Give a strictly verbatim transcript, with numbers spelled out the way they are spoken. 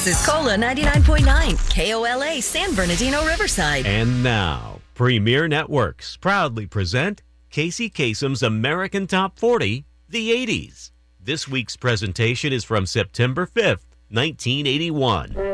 This is Cola ninety-nine point nine, K O L A, San Bernardino, Riverside. And now, Premier Networks proudly present Casey Kasem's American Top forty, the eighties. This week's presentation is from September fifth, nineteen eighty-one.